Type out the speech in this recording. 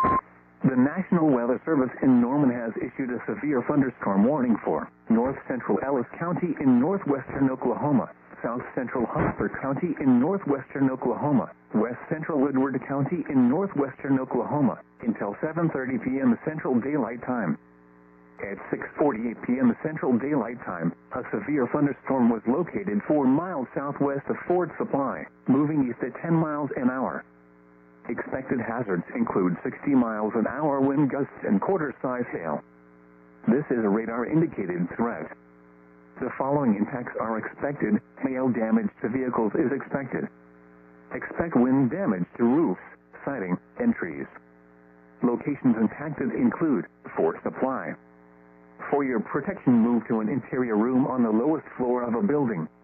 The National Weather Service in Norman has issued a severe thunderstorm warning for north central Ellis County in northwestern Oklahoma, south central Hopper County in northwestern Oklahoma, west central Woodward County in northwestern Oklahoma, until 7:30 p.m. Central Daylight Time. At 6:48 p.m. Central Daylight Time, a severe thunderstorm was located 4 miles southwest of Ford Supply, moving east at 10 miles an hour. Expected hazards include 60 miles an hour wind gusts and quarter-size hail. This is a radar-indicated threat. The following impacts are expected. Hail damage to vehicles is expected. Expect wind damage to roofs, siding, and trees. Locations impacted include Ford Supply. For your protection, move to an interior room on the lowest floor of a building.